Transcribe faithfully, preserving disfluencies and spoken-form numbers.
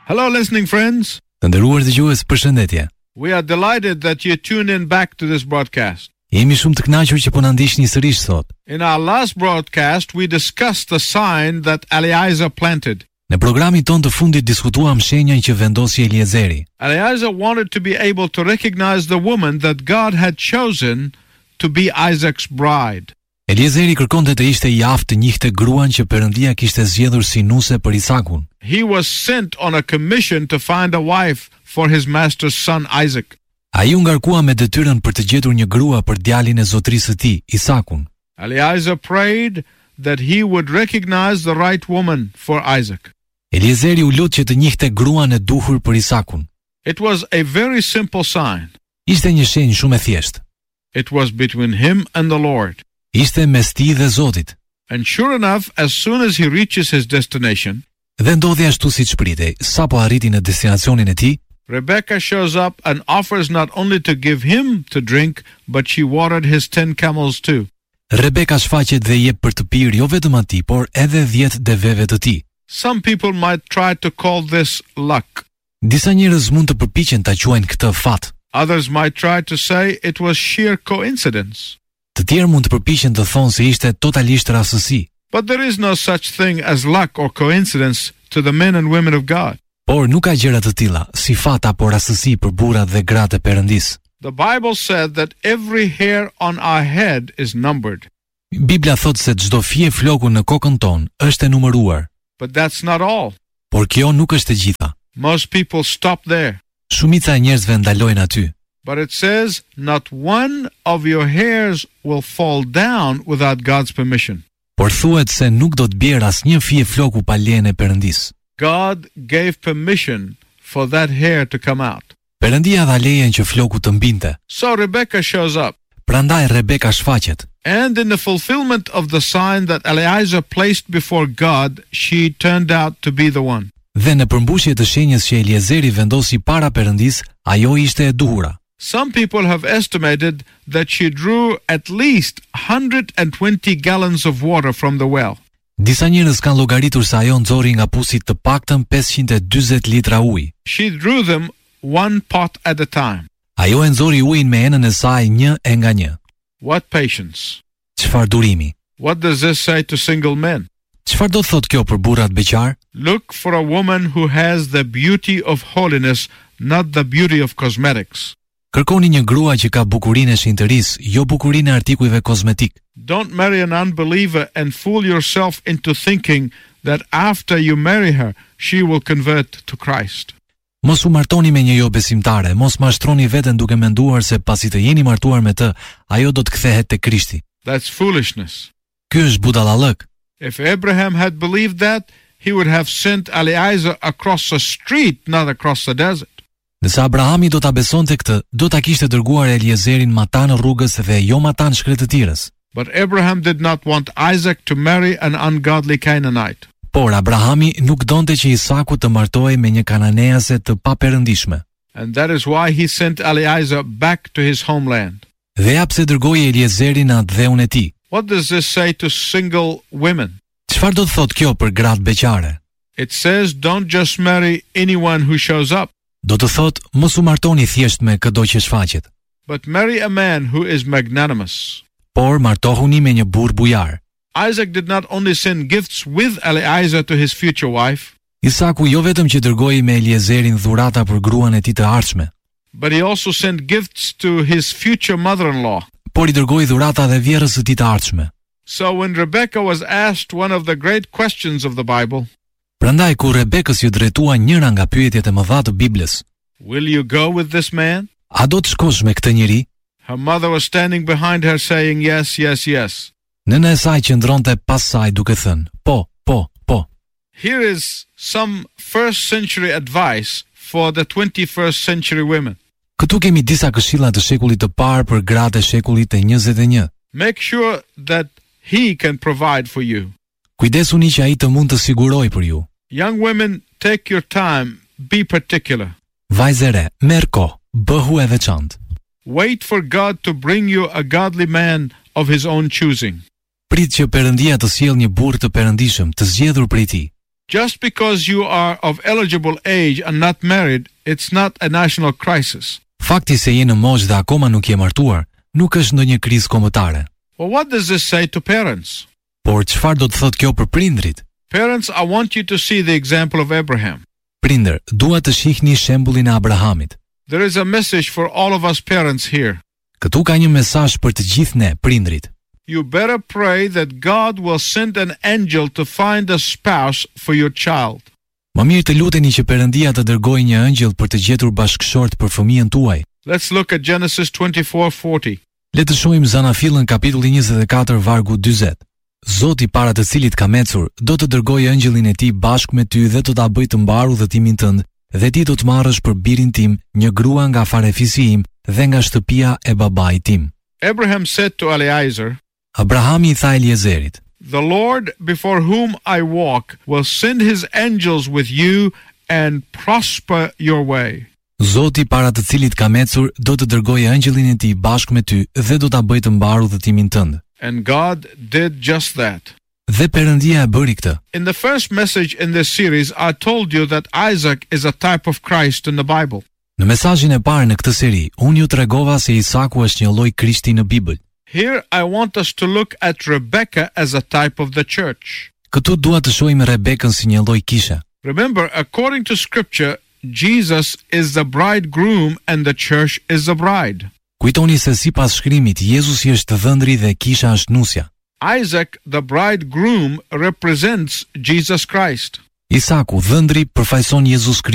Hello listening friends. Të nderuar dëgjues, përshëndetje. We are delighted that you tune in back to this broadcast. Jemi shumë të kënaqur që po na ndiqni sërish sot. In our last broadcast we discussed the sign that Eliezer planted. Në programin ton të fundit diskutuam shenjën që vendosi Eliezeri. Eliezer wanted to be able to recognize the woman that God had chosen to be Isaac's bride. Eliezeri kërkonte të ishte i aftë të njihte gruan që Perëndia kishte zgjedhur si nuse për Isakun. He was sent on a commission to find a wife for his master's son Isaac. Ai u ngarkua me detyrën për të gjetur një grua për djalin e zotrisë së tij, Isakun. Eliezer prayed that he would recognize the right woman for Isaac. Eliezeri u lut që të njihte gruan e duhur për Isakun. It was a very simple sign. Ishte një shenjë shumë e thjeshtë. It was between him and the Lord. Ishte mes tij dhe Zotit. And sure enough, as soon as he reaches his destination, Dhe ndodhi ashtu siç pritej, sapo arriti në destinacionin e tij, Rebecca shows up and offers not only to give him to drink, but she watered his ten camels too. Rebeka shfaqet dhe jep për të pirë jo vetëm atij, por edhe dhjetë deveve të tij. Some people might try to call this luck. Disa njerëz mund të përpiqen ta quajnë këtë fat. Others might try to say it was sheer coincidence. Të tjerë mund të përpiqen të thonë se ishte totalisht rastësi. But there is no such thing as luck or coincidence to the men and women of God. Por nuk ka gjëra të tilla, si fat apo rastësi për burrat dhe gratë e Perëndisë. The Bible said that every hair on our head is numbered. Bibla thotë se çdo fije floku në kokën tonë është e numëruar. But that's not all. Por kjo nuk është e gjitha. Most people stop there. Shumica e njerëzve ndalojnë aty. But it says, not one of your hairs will fall down without God's permission. Por thuhet se nuk do të bjerë asnjë fije floku pa lejen e Perëndisë. God gave permission for that hair to come out. Perëndia dha lejen që floku të mbinte. So Rebecca shows up. Prandaj Rebeka shfaqet. And in the fulfillment of the sign that Eliezer placed before God, she turned out to be the one. Dhe në përmbushje të shenjës që Eliezeri vendosi para Perëndisë, ajo ishte e duhura. Some people have estimated that she drew at least one hundred twenty gallons of water from the well. Disa njerëz kanë llogaritur se ajo nxori nga pusi të paktën pesëqind e dyzet litra ujë. She drew them one pot at a time. Ajo e nxori ujin me enën e saj një e nga një. What patience. Çfarë durimi? What does this say to single men? Çfarë do të thotë kjo për burrat beqar? Look for a woman who has the beauty of holiness, not the beauty of cosmetics. Kërkoni një grua që ka bukurinë e shinjtërisë, jo bukurinë e artikujve kozmetik. Don't marry an unbeliever and fool yourself into thinking that after you marry her, she will convert to Christ. Mos u martoni me një jo besimtare, mos mashtroni veten duke menduar se pasi të jeni martuar me të, ajo do të kthehet te Krishti. That's foolishness. Ky është budallallëk. If Abraham had believed that, he would have sent Eliezer across the street, not across the desert. Nëse Abrahami do ta besonte këtë, do ta kishte dërguar Eliezerin matanë rrugës dhe jo matanë shkretëtirës. But Abraham did not want Isaac to marry an ungodly Canaanite. Por Abrahami nuk donte që Isaku të martohej me një kananease të paperëndishme. And that is why he sent Eliezer back to his homeland. Dhe ja pse dërgoi Eliezerin në atë dheun e tij. What does this say to single women? Çfarë do të thotë kjo për gratë beqare? It says don't just marry anyone who shows up. Do të thotë mos u martoni thjesht me çdo që shfaqet. But marry a man who is magnanimous. Por martohuni me një burr bujar. Isaac did not only send gifts with Eliezer to his future wife, Isaku jo vetëm që dërgoi me Eliezerin dhurata për gruan e tij të ardhshme, but he also sent gifts to his future mother-in-law. por i dërgoi dhurata edhe vjerrës së tij të ardhshme. So when Rebecca was asked one of the great questions of the Bible, Prandaj kur Rebekës ju drejtua njëra nga pyetjet e mëdha të Biblës, will you go with this man? a do të shkosh me këtë njeri? Her mother was standing behind her saying yes, yes, yes. Nëna e saj qëndronte pas saj duke thënë, po, po, po. Here is some first century advice for the twenty-first century women. Këtu kemi disa këshilla të shekullit të parë për gratë e shekullit të njëzet e një. Make sure that he can provide for you. Kujdesuni që ai të mund të sigurojë për ju. Young women, take your time, be particular. Vajze re, merr kohë, bëhu e veçantë. Wait for God to bring you a godly man of his own choosing. Prit që Perëndia të sjellë një burr të perëndishëm, të zgjedhur prej tij. Just because you are of eligible age and not married, it's not a national crisis. Fakti se je në moshë dhe akoma nuk je martuar, nuk është ndonjë krizë kombëtare. Well, what does this say to parents? Por çfarë do të thotë kjo për prindrit? Parents, I want you to see the example of Abraham. Prindër, dua të shihni shembullin e Abrahamit. There is a message for all of us parents here. Këtu ka një mesazh për të gjithë ne, prindrit. You better pray that God will send an angel to find a spouse for your child. Më mirë të luteni që Perëndia të dërgojë një ëngjël për të gjetur bashkëshort për fëmijën tuaj. Let's look at Genesis twenty-four forty. Le të shohim Zanafillën kapitulli njëzet e katër vargu dyzet. Zoti para të cilit ka ecur, do të dërgojë ëngjëllin e tij bashkë me ty dhe do ta bëjë të mbar udhëtimin tënd, dhe ti do të marrësh për birin tim një grua nga farefisi im dhe nga shtëpia e babait tim. Abraham said to Eliezer, Abrahami i tha Eliezerit, The Lord before whom I walk will send his angels with you and prosper your way. Zoti para të cilit ka ecur do të dërgojë ëngjëllin e tij bashkë me ty dhe do ta bëjë të mbar udhëtimin tënd. And God did just that. Dhe Perëndia e bëri këtë. In the first message in this series, I told you that Isaac is a type of Christ in the Bible. Në mesazhin e parë në këtë seri, unë ju tregova se Isaku është një lloj Krishti në Bibël. Here I want us to look at Rebecca as a type of the church. Këtu dua të shohim Rebekën si një lloj kishe. Remember, according to scripture, Jesus is the bridegroom and the church is the bride. Kujtoni se sipas shkrimit, Jezusi është dhëndri dhe kisha është nusja. Isaac, the bridegroom, represents Jesus Christ. Isaku, dhëndri, përfaqëson Jezus Krishtin.